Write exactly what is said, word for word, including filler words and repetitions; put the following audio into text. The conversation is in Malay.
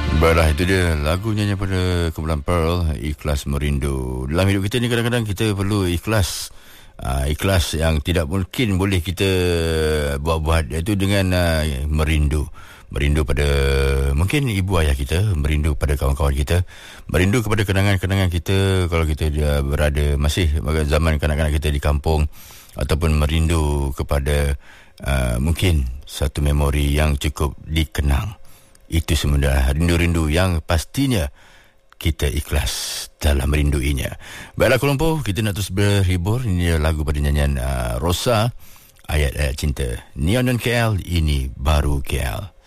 Baiklah, itu dia lagu nyanyi pada kumpulan Pearl, Ikhlas Merindu. Dalam hidup kita ni kadang-kadang kita perlu ikhlas. Uh, ikhlas yang tidak mungkin boleh kita buat-buat, iaitu dengan uh, merindu. Merindu pada mungkin ibu ayah kita, merindu pada kawan-kawan kita, merindu kepada kenangan-kenangan kita kalau kita dia berada masih zaman kanak-kanak kita di kampung, ataupun merindu kepada uh, mungkin satu memori yang cukup dikenang. Itu semua rindu-rindu yang pastinya kita ikhlas dalam merinduinya. Baiklah Kuala Lumpur, kita nak terus berhibur. Ini lagu pada nyanyian uh, Rosa, Ayat-Ayat Cinta. Neon dan K L, ini baru K L.